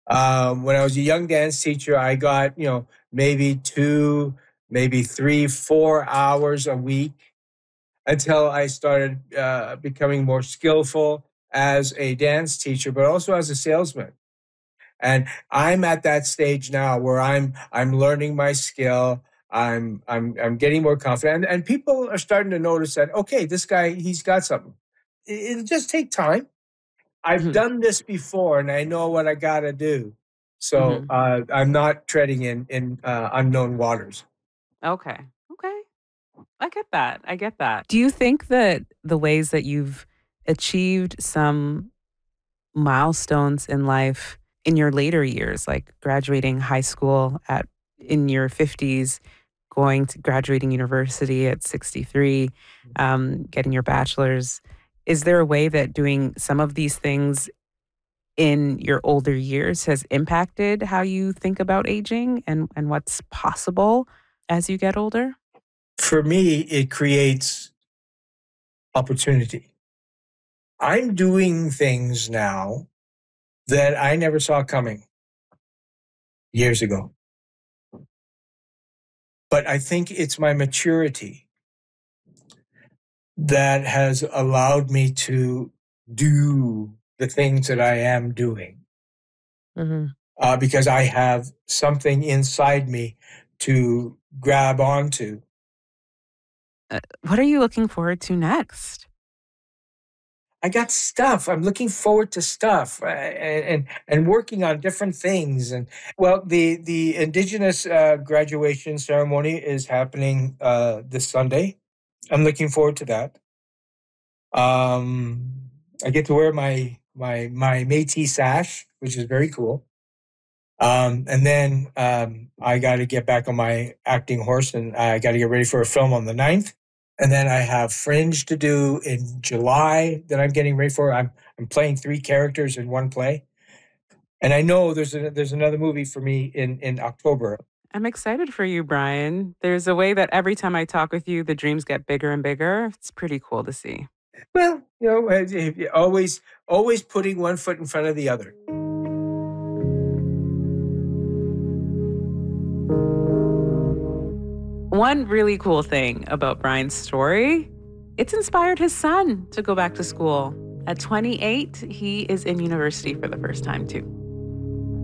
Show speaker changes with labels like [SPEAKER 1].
[SPEAKER 1] When I was a young dance teacher, I got, maybe two, maybe 3, 4 hours a week until I started becoming more skillful as a dance teacher, but also as a salesman. And I'm at that stage now where I'm learning my skill. I'm getting more confident, and people are starting to notice that, okay, this guy, he's got something. It'll just take time. I've
[SPEAKER 2] Mhm.
[SPEAKER 1] done this before, and I know what I got to do. So
[SPEAKER 2] Mhm.
[SPEAKER 1] I'm not treading in unknown waters.
[SPEAKER 2] Okay. Okay. I get that. I get that. Do you think that the ways that you've achieved some milestones in life in your later years, like graduating high school at in your 50s, going to graduating university at 63, getting your bachelor's, is there a way that doing some of these things in your older years has impacted how you think about aging and what's possible as you get older?
[SPEAKER 1] For me, it creates opportunity. I'm doing things now that I never saw coming years ago. But I think it's my maturity that has allowed me to do the things that I am doing
[SPEAKER 2] Mhm.
[SPEAKER 1] because I have something inside me to grab onto.
[SPEAKER 2] What are you looking forward to next?
[SPEAKER 1] I got stuff. I'm looking forward to stuff and working on different things. And well, the Indigenous graduation ceremony is happening this Sunday. I'm looking forward to that. I get to wear my Métis sash, which is very cool. And then I got to get back on my acting horse, and I got to get ready for a film on the 9th. And then I have Fringe to do in July that I'm getting ready for. I'm playing 3 characters in one play, and I know there's another movie for me in October.
[SPEAKER 2] I'm excited for you, Brian. There's a way that every time I talk with you, the dreams get bigger and bigger. It's pretty cool to see.
[SPEAKER 1] Well, always putting one foot in front of the other.
[SPEAKER 2] One really cool thing about Brian's story, it's inspired his son to go back to school. At 28, he is in university for the first time, too.